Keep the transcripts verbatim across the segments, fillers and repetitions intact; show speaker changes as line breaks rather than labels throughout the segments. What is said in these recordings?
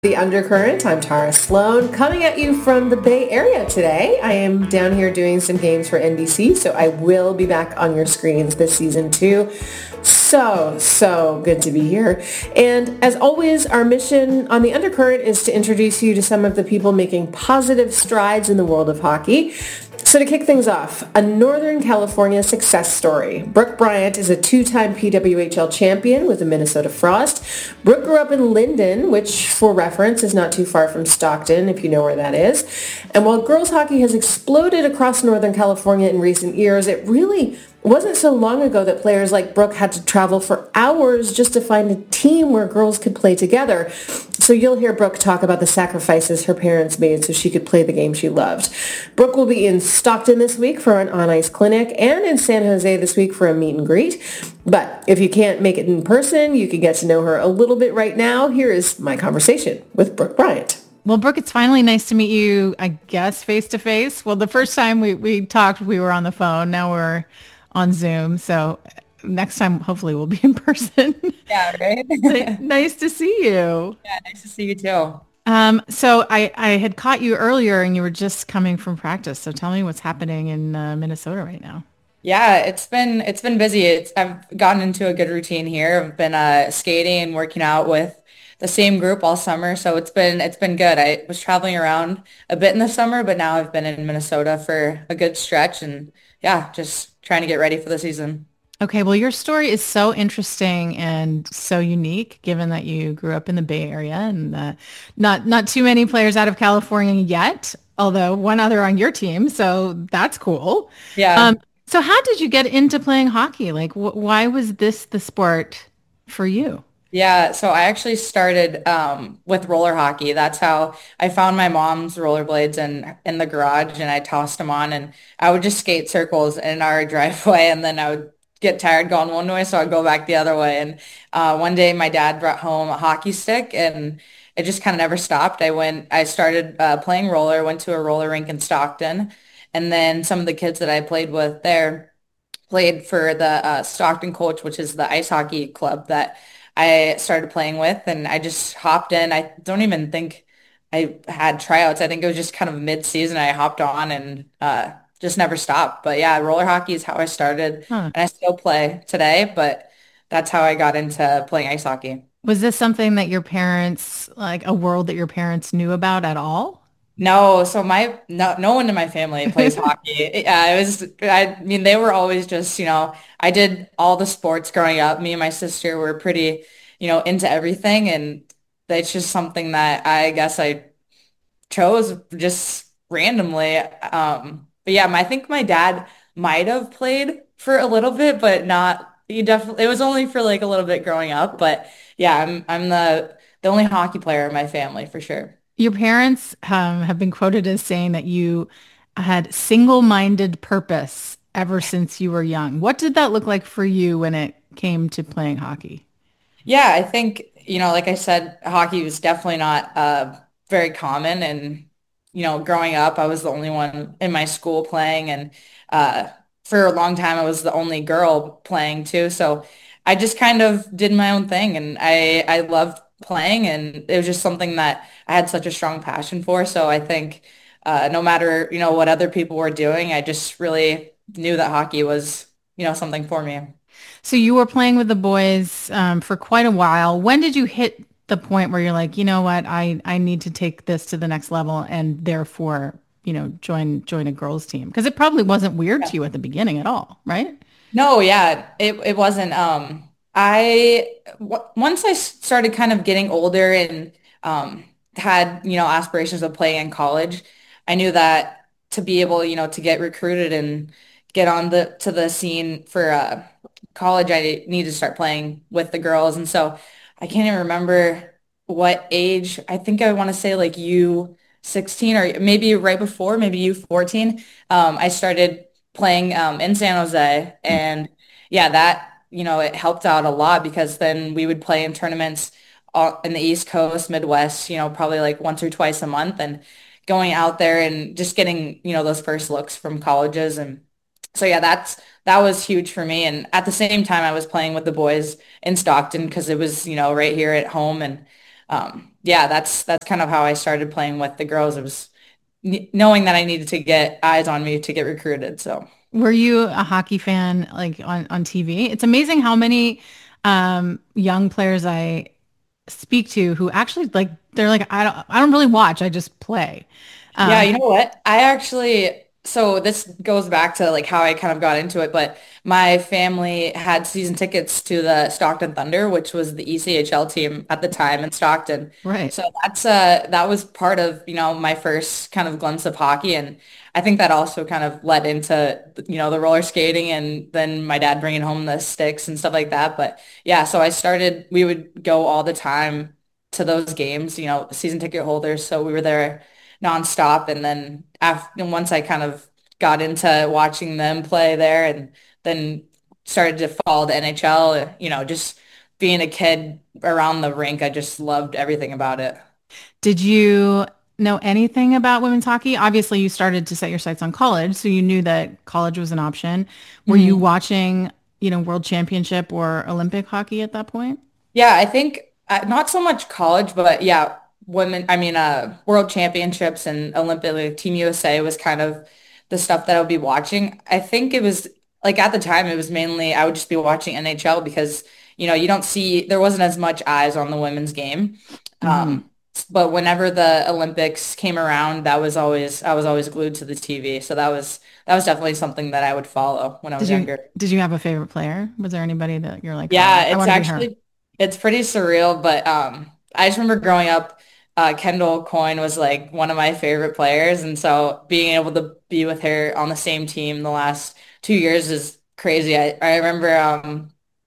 The Undercurrent. I'm Tara Sloan, coming at you from the Bay Area today. I am down here doing some games for N B C, so I will be back on your screens this season too. So, so good to be here. And as always, our mission on The Undercurrent is to introduce you to some of the people making positive strides in the world of hockey. So to kick things off, a Northern California success story. Brooke Bryant is a two-time P W H L champion with the Minnesota Frost. Brooke grew up in Linden, which, for reference, is not too far from Stockton, if you know where that is. And while girls hockey has exploded across Northern California in recent years, it really wasn't so long ago that players like Brooke had to travel for hours just to find a team where girls could play together. So you'll hear Brooke talk about the sacrifices her parents made so she could play the game she loved. Brooke will be in Stockton this week for an on-ice clinic and in San Jose this week for a meet and greet. But if you can't make it in person, you can get to know her a little bit right now. Here is my conversation with Brooke Bryant.
Well, Brooke, it's finally nice to meet you, I guess, face-to-face. Well, the first time we, we talked, we were on the phone. Now we're on Zoom. So next time, hopefully, we'll be in person.
Yeah, right?
Nice to see you.
Yeah, nice to see you too.
Um, so I, I had caught you earlier and you were just coming from practice. So tell me what's happening in uh, Minnesota right now.
Yeah, it's been it's been busy. It's I've gotten into a good routine here. I've been uh, skating and working out with the same group all summer, so it's been it's been good. I was traveling around a bit in the summer, but now I've been in Minnesota for a good stretch, and yeah, just trying to get ready for the season.
Okay, well, your story is so interesting and so unique, given that you grew up in the Bay Area and uh, not not too many players out of California yet, although one other on your team, so that's cool.
Yeah.
Um, so how did you get into playing hockey? Like, wh- why was this the sport for you?
Yeah, so I actually started um, with roller hockey. That's how I found my mom's rollerblades in in the garage, and I tossed them on, and I would just skate circles in our driveway, and then I would get tired going one way, so I'd go back the other way. And uh, one day, my dad brought home a hockey stick, and it just kind of never stopped. I went, I started uh, playing roller, went to a roller rink in Stockton, and then some of the kids that I played with there played for the uh, Stockton Coach, which is the ice hockey club that I started playing with, and I just hopped in. I don't even think I had tryouts. I think it was just kind of mid-season. I hopped on and uh, just never stopped. But yeah, roller hockey is how I started,
Huh.
and I still play today, but that's how I got into playing ice hockey.
Was this something that your parents, like a world that your parents knew about at all?
No, so my no no one in my family plays hockey. Yeah, it was I mean they were always just, you know, I did all the sports growing up. Me and my sister were pretty, you know, into everything, and that's just something that I guess I chose just randomly. Um, but yeah, my, I think my dad might have played for a little bit, but not he definitely it was only for like a little bit growing up, but yeah, I'm I'm the the only hockey player in my family for sure.
Your parents um, have been quoted as saying that you had single-minded purpose ever since you were young. What did that look like for you when it came to playing hockey?
Yeah, I think, you know, like I said, hockey was definitely not uh, very common. And, you know, growing up, I was the only one in my school playing. And uh, for a long time, I was the only girl playing too. So I just kind of did my own thing. And I, I loved playing. And it was just something that I had such a strong passion for. So I think uh, no matter, you know, what other people were doing, I just really knew that hockey was, you know, something for me.
So you were playing with the boys um, for quite a while. When did you hit the point where you're like, you know what, I, I need to take this to the next level and therefore, you know, join join a girls team? Because it probably wasn't weird to you at the beginning at all, right?
No, yeah, it it wasn't. Um, I w once I started kind of getting older and um had, you know, aspirations of playing in college, I knew that to be able, you know, to get recruited and get on the to the scene for uh college, I needed to start playing with the girls. And so I can't even remember what age. I think I want to say like U sixteen or maybe right before, maybe U fourteen. Um, I started playing um, in San Jose. And yeah, that, you know, it helped out a lot because then we would play in tournaments all, in the East Coast, Midwest, you know, probably like once or twice a month and going out there and just getting, you know, those first looks from colleges. And so yeah, that's that was huge for me. And at the same time, I was playing with the boys in Stockton because it was, you know, right here at home. And um, yeah, that's that's kind of how I started playing with the girls. It was kn- knowing that I needed to get eyes on me to get recruited. So
Were you a hockey fan like on, on T V? It's amazing how many um, young players I speak to who actually like they're like I don't I don't really watch. I just play.
yeah,
Um,
you know what? I actually, so this goes back to like how I kind of got into it, but my family had season tickets to the Stockton Thunder, which was the E C H L team at the time in Stockton.
right.
So that's uh that was part of, you know, my first kind of glimpse of hockey. And I think that also kind of led into, you know, the roller skating and then my dad bringing home the sticks and stuff like that. But yeah, so I started, we would go all the time to those games, you know, season ticket holders. So we were there nonstop. And then after once I kind of got into watching them play there and then started to follow the N H L, you know, just being a kid around the rink, I just loved everything about it.
Did you know anything about women's hockey? Obviously, you started to set your sights on college, so you knew that college was an option. Were you
Mhm.
watching, you know, World Championship or Olympic hockey at that point?
Yeah, I think uh, not so much college, but yeah, women, I mean, uh, world championships and Olympic, like Team U S A was kind of the stuff that I would be watching. I think it was like at the time, it was mainly, I would just be watching N H L because, you know, you don't see, there wasn't as much eyes on the women's game.
Hmm.
Um, but whenever the Olympics came around, that was always, I was always glued to the T V. So that was, that was definitely something that I would follow when I
Did
was
you
younger.
did you have a favorite player? Was there anybody that you're like, oh,
Yeah,
I
it's
want to be her?
actually it's pretty surreal, but um I just remember growing up, uh Kendall Coyne was like one of my favorite players, and so being able to be with her on the same team the last two years is crazy. I, I remember um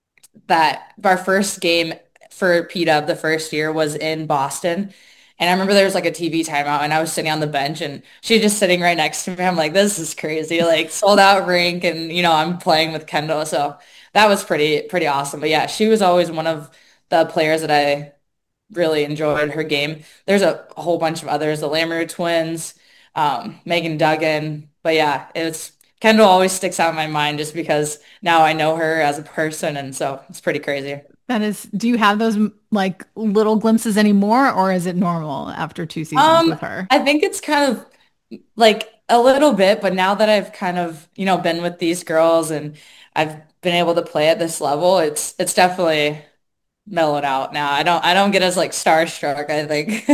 that our first game for P-Dub the first year was in Boston. And I remember there was like a T V timeout and I was sitting on the bench and she was just sitting right next to me. I'm like, this is crazy. Like sold out rink and you know, I'm playing with Kendall. So that was pretty, pretty awesome. But yeah, she was always one of the players that I really enjoyed her game. There's a, a whole bunch of others, the Lamoureux twins, um, Megan Duggan. But yeah, it's Kendall always sticks out in my mind just because now I know her as a person, and so it's pretty crazy.
That is, do you have those like little glimpses anymore, or is it normal after two seasons
Um,
with her?
I think it's kind of like a little bit, but now that I've kind of, you know, been with these girls and I've been able to play at this level, it's it's definitely mellowed out now. I don't I don't get as like starstruck, I think.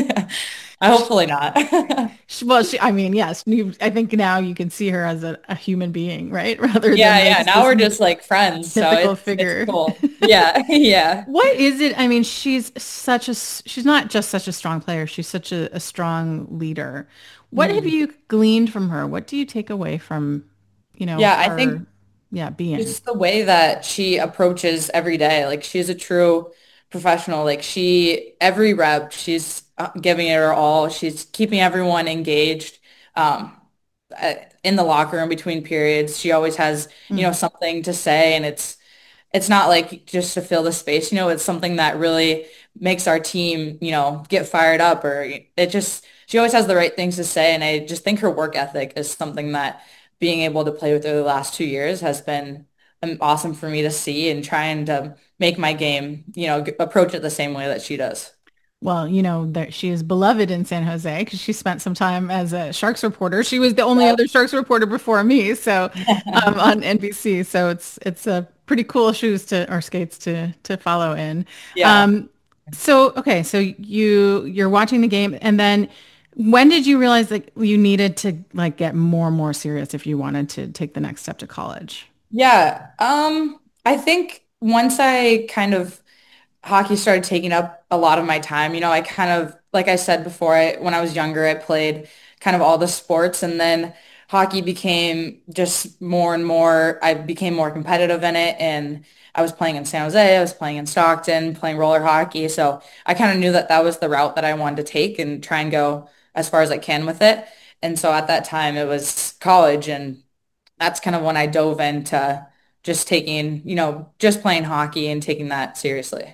I hopefully not.
She, well, she, I mean, yes, you, I think now you can see her as a, a human being, right? Rather than
Yeah,
like
yeah. Now
this
we're just like friends, so
mythical
it's it's
figure.
cool. Yeah, yeah.
What is it? I mean, she's such a, s- she's not just such a strong player. She's such a, a strong leader. What have
Mhm.
you gleaned from her? What do you take away from, you know,
Yeah, I
her,
think
yeah, being?
just the way that she approaches every day. Like she's a true professional. Like she, every rep, she's uh, giving it her all. She's keeping everyone engaged. Um, uh, in the locker room between periods, she always has, you know,
Mm.
something to say, and it's it's not like just to fill the space. You know, it's something that really makes our team, you know, get fired up. Or it just she always has the right things to say, and I just think her work ethic is something that being able to play with her the last two years has been um, awesome for me to see and trying to make my game, you know, g- approach it the same way that she does.
Well, you know, that she is beloved in San Jose because she spent some time as a Sharks reporter. She was the only other Sharks reporter before me, so um, on N B C. So it's it's a pretty cool shoes to or skates to to follow in.
Yeah.
Um, so okay, so you you're watching the game, and then when did you realize that you needed to like get more and more serious if you wanted to take the next step to college?
Yeah. Um, I think once I kind of hockey started taking up a lot of my time. You know, I kind of, like I said before, I, when I was younger, I played kind of all the sports, and then hockey became just more and more, I became more competitive in it. And I was playing in San Jose, I was playing in Stockton, playing roller hockey. So I kind of knew that that was the route that I wanted to take and try and go as far as I can with it. And so at that time, it was college, and that's kind of when I dove into just taking, you know, just playing hockey and taking that seriously.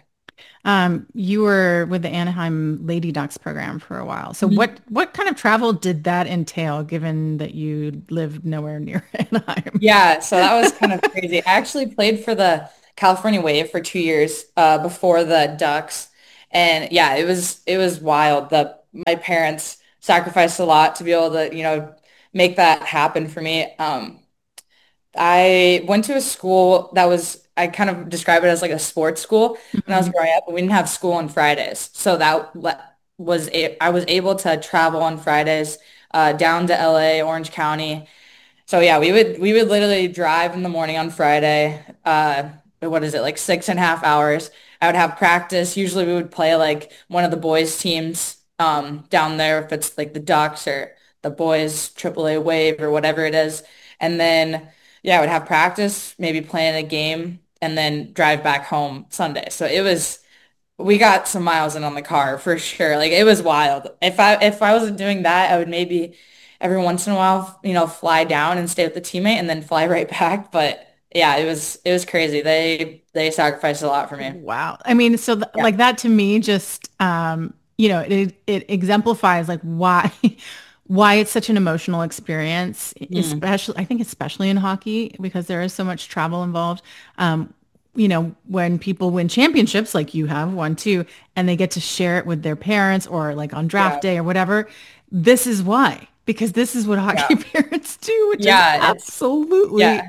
Um, you were with the Anaheim Lady Ducks program for a while. So what what kind of travel did that entail, given that you lived nowhere near Anaheim?
Yeah, so that was kind of crazy. I actually played for the California Wave for two years uh, before the Ducks. And yeah, it was it was wild. The my parents sacrificed a lot to be able to, you know, make that happen for me. Um, I went to a school that was, I kind of describe it as like a sports school when I was
Mhm.
growing up, but we didn't have school on Fridays. So that le- was, a, I was able to travel on Fridays uh, down to L A, Orange County. So yeah, we would, we would literally drive in the morning on Friday. Uh, what is it, like six and a half hours. I would have practice. Usually we would play like one of the boys teams um, down there, if it's like the Ducks or the boys triple A Wave or whatever it is. And then yeah, I would have practice, maybe playing a game, and then drive back home Sunday. So it was, we got some miles in on the car for sure. Like it was wild. If I if I wasn't doing that, I would maybe every once in a while, you know, fly down and stay with the teammate and then fly right back. But yeah, it was it was crazy. They they sacrificed a lot for me.
Wow. I mean, so th-
Yeah.
like that to me just um, you know, it it exemplifies like why why it's such an emotional experience,
Mm.
especially I think especially in hockey because there is so much travel involved. Um, you know, when people win championships like you have one too, and they get to share it with their parents or like on draft
Yeah.
day or whatever, this is why. Because this is what
Yeah.
hockey parents do, which is
Yeah, it's
absolutely
yeah.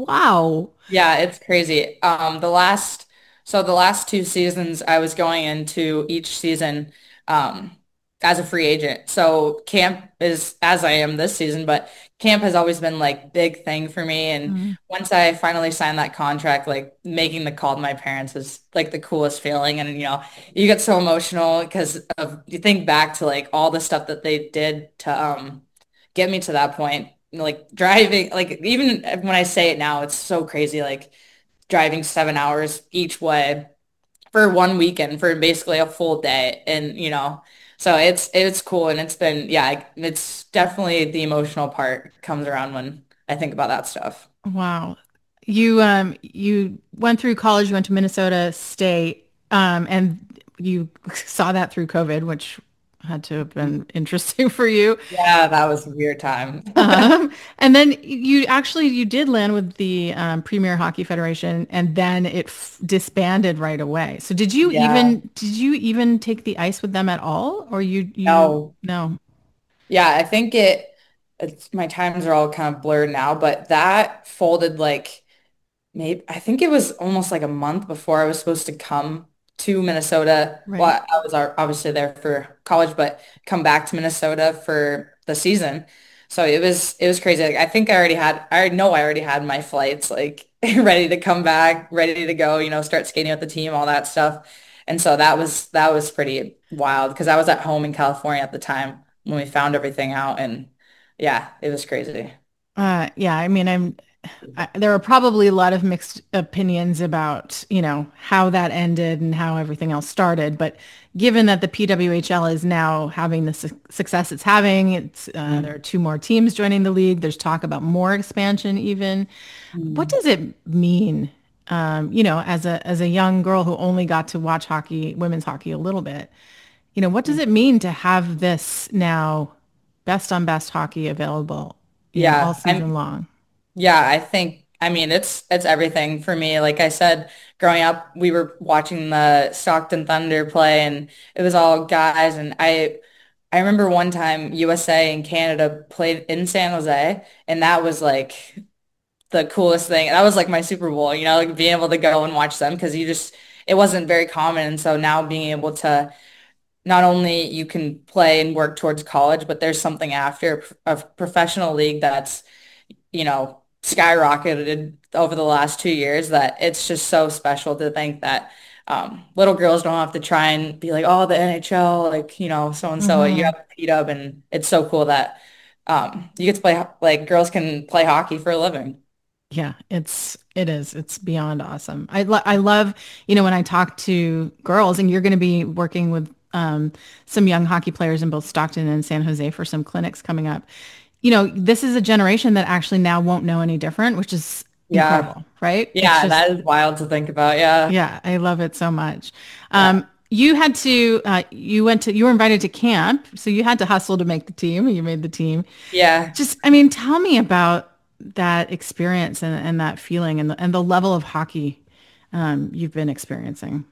wow.
Yeah, it's crazy. Um, the last, so the last two seasons, I was going into each season um, as a free agent. So camp is as I am this season, but camp has always been like big thing for me. And
Mm.
once I finally signed that contract, like making the call to my parents was like the coolest feeling. And you know, you get so emotional because of you think back to like all the stuff that they did to um get me to that point like driving, like even when I say it now, it's so crazy. Like driving seven hours each way for one weekend for basically a full day. And, you know, so it's, it's cool. And it's been, yeah, it's definitely the emotional part comes around when I think about that stuff.
Wow. You um you went through college, you went to Minnesota State, um, and you saw that through COVID, which had to have been interesting for you.
Yeah, that was a weird time.
Um, and then you actually you did land with the um, Premier Hockey Federation, and then it f disbanded right away. So did you
Yeah.
even did you even take the ice with them at all, or you you
No.
no?
Yeah, I think it, it's my times are all kind of blurred now, but that folded like maybe I think it was almost like a month before I was supposed to come to Minnesota. Well,
Right.
I was ar- obviously there for college, but come back to Minnesota for the season. So it was it was crazy. Like I think I already had I already know I already had my flights like ready to come back, ready to go, you know, start skating with the team, all that stuff. And so that was that was pretty wild because I was at home in California at the time when we found everything out and yeah, it was crazy.
Uh, yeah, I mean, I'm I, there are probably a lot of mixed opinions about, you know, how that ended and how everything else started. But given that the P W H L is now having the su success it's having, it's uh, there are two more teams joining the league. There's talk about more expansion even. What
Mhm.
does it mean, um, you know, as a as a young girl who only got to watch hockey, women's hockey a little bit, you know, what does it mean to have this now best on best hockey available, you know, all
Yeah,
season
I'm
long?
Yeah, I think, I mean, it's it's everything for me. Like I said, growing up, we were watching the Stockton Thunder play and it was all guys and I I remember one time U S A and Canada played in San Jose and that was like the coolest thing. That was like my Super Bowl, you know, like being able to go and watch them because you just it wasn't very common. And so now being able to not only you can play and work towards college, but there's something after a professional league that's you know, skyrocketed over the last two years that it's just so special to think that um, little girls don't have to try and be like, oh, the N H L, like, you know, so and so. You
Hmm.
have P-Dub, and it's so cool that um, you get to play, like, girls can play hockey for a living.
Yeah, it's it is. It's beyond awesome. I lo I love, you know, when I talk to girls, and you're going to be working with um, some young hockey players in both Stockton and San Jose for some clinics coming up. You know, this is a generation that actually now won't know any different, which is
Yeah.
incredible, right? It's
Yeah,
just,
that is wild to think about. Yeah.
yeah, I love it so much.
Yeah.
Um, you had to, uh, you went to, you were invited to camp, so you had to hustle to make the team, and you made the team.
Yeah.
Just, I mean, tell me about that experience and, and that feeling and the, and the level of hockey um, you've been experiencing.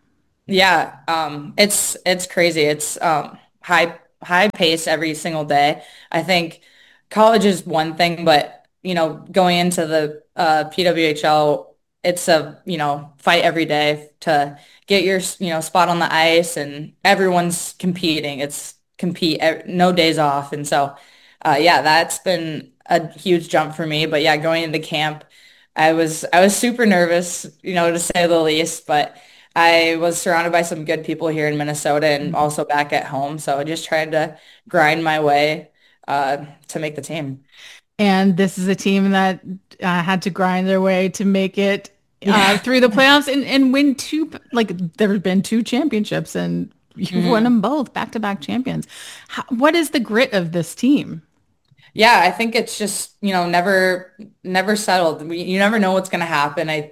Yeah, um, it's it's crazy. It's um, high high pace every single day. I think college is one thing, but you know, going into the uh, P W H L, it's a you know fight every day to get your you know spot on the ice, and everyone's competing. It's compete ev- no days off, and so uh, yeah, that's been a huge jump for me. But yeah, going into camp, I was I was super nervous, you know, to say the least, but I was surrounded by some good people here in Minnesota and
Mhm.
also back at home. So I just tried to grind my way uh, to make the team.
And this is a team that uh, had to grind their way to make it uh,
Yeah.
through the playoffs and, and win two, like there have been two championships and you've won
hmm
them both, back-to-back champions. How, what is the grit of this team?
Yeah, I think it's just, you know, never never settled. We, you never know what's going to happen. I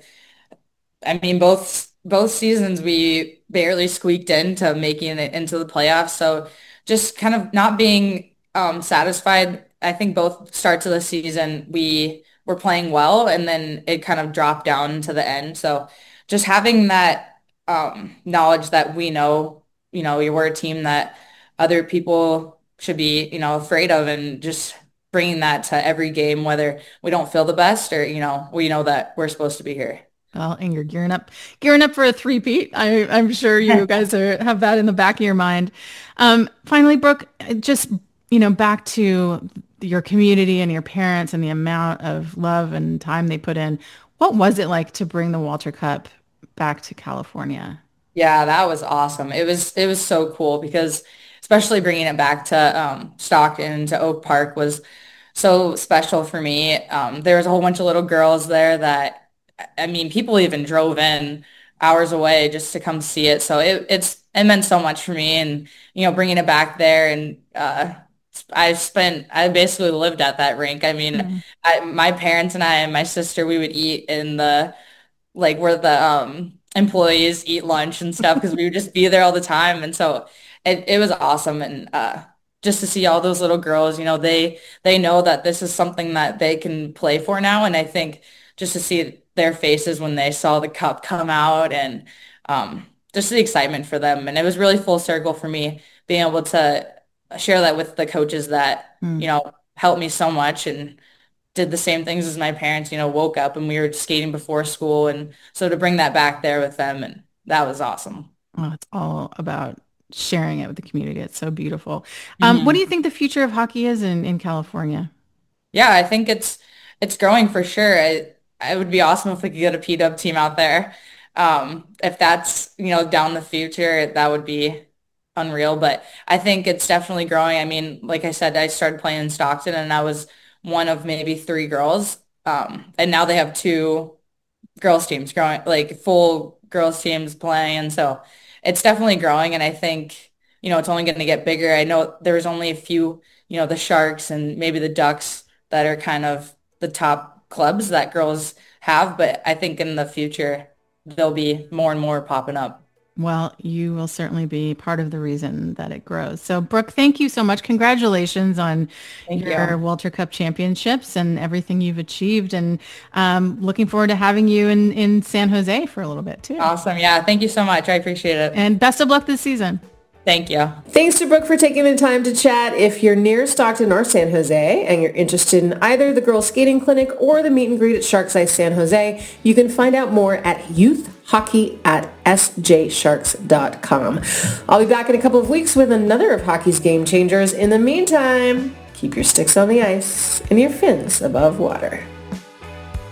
I mean, both both seasons we barely squeaked into making it into the playoffs. So just kind of not being um, satisfied. I think both starts of the season we were playing well, and then it kind of dropped down to the end. So just having that um, knowledge that we know, you know, we're a team that other people should be, you know, afraid of, and just bringing that to every game, whether we don't feel the best or, you know, we know that we're supposed to be here.
Well, and you're gearing up, gearing up for a three-peat. I, I'm sure you guys are, have that in the back of your mind. Um, finally, Brooke, just, you know, back to your community and your parents and the amount of love and time they put in. What was it like to bring the Walter Cup back to California?
Yeah, that was awesome. It was it was so cool because especially bringing it back to um, Stockton to Oak Park was so special for me. Um, there was a whole bunch of little girls there that I mean, people even drove in hours away just to come see it. So it it's it meant so much for me, and you know, bringing it back there and uh, I spent I basically lived at that rink. I mean,
Mm.
I, my parents and I and my sister we would eat in the like where the um employees eat lunch and stuff because we would just be there all the time. And so it, it was awesome. And uh just to see all those little girls, you know, they they know that this is something that they can play for now. And I think just to see their faces when they saw the cup come out and um just the excitement for them. And it was really full circle for me being able to share that with the coaches that, you
Mm.
know, helped me so much and did the same things as my parents, you know, woke up and we were skating before school. And so to bring that back there with them, and that was awesome.
Oh, it's all about sharing it with the community. It's so beautiful. Um, what do
Mhm.
you think the future of hockey is in, in California?
Yeah, I think it's it's growing for sure. It, it would be awesome if we could get a P-Dub team out there. Um, if that's, you know, down the future, that would be unreal. But I think it's definitely growing. I mean, like I said, I started playing in Stockton and I was one of maybe three girls. Um, and now they have two girls teams growing, like full girls teams playing. And so it's definitely growing. And I think, you know, it's only going to get bigger. I know there's only a few, you know, the Sharks and maybe the Ducks that are kind of the top clubs that girls have. But I think in the future, there'll be more and more popping up.
Well, you will certainly be part of the reason that it grows. So, Brooke, thank you so much. Congratulations on
Thank
your
you.
Walter Cup championships and everything you've achieved. And um, looking forward to having you in, in San Jose for a little bit too.
Awesome. Yeah. Thank you so much. I appreciate it.
And best of luck this season.
Thank you.
Thanks to Brooke for taking the time to chat. If you're near Stockton or San Jose and you're interested in either the girls skating clinic or the meet and greet at Sharks Ice San Jose, you can find out more at youth hockey at s j sharks dot com. I'll be back in a couple of weeks with another of hockey's game changers. In the meantime, keep your sticks on the ice and your fins above water.